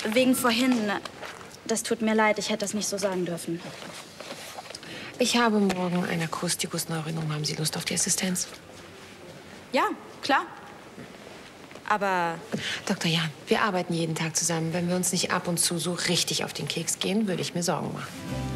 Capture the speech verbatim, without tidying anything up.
wegen vorhin. Das tut mir leid, ich hätte das nicht so sagen dürfen. Ich habe morgen eine Akustikus-Neuerung. Haben Sie Lust auf die Assistenz? Ja, klar. Aber... Doktor Jahn, wir arbeiten jeden Tag zusammen. Wenn wir uns nicht ab und zu so richtig auf den Keks gehen, würde ich mir Sorgen machen.